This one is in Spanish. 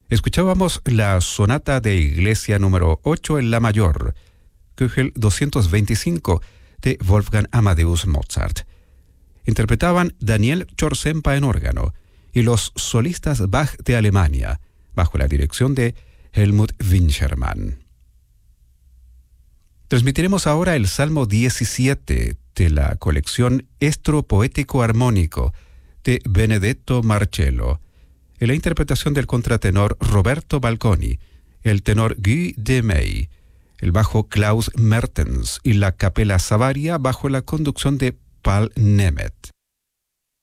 Escuchábamos la sonata de iglesia número 8 en la mayor, Köchel 225, de Wolfgang Amadeus Mozart. Interpretaban Daniel Chorsempa en órgano y los solistas Bach de Alemania, bajo la dirección de Helmut Winchermann. Transmitiremos ahora el Salmo 17 de la colección Estro Poético Armónico de Benedetto Marcello, en la interpretación del contratenor Roberto Balconi, el tenor Guy Demey, el bajo Klaus Mertens y la capela Savaria bajo la conducción de Paul Nemeth.